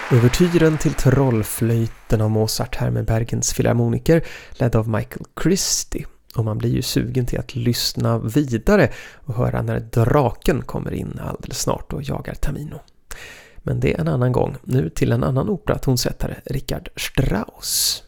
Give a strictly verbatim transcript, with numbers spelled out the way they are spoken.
Overtyren till Trollflöjten av Mozart här med Bergens Filharmoniker ledd av Michael Christie. Och man blir ju sugen till att lyssna vidare och höra när draken kommer in alldeles snart och jagar Tamino. Men det är en annan gång. Nu till en annan operatonsättare, Richard Strauss.